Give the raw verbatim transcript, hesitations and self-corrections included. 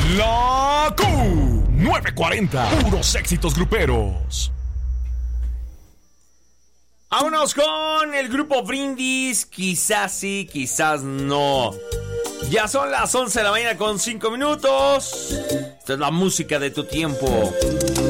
La Q novecientos cuarenta, puros éxitos gruperos. Vámonos con el grupo Brindis. Quizás sí, quizás no. Ya son las once de la mañana con cinco minutos. Esta es la música de tu tiempo.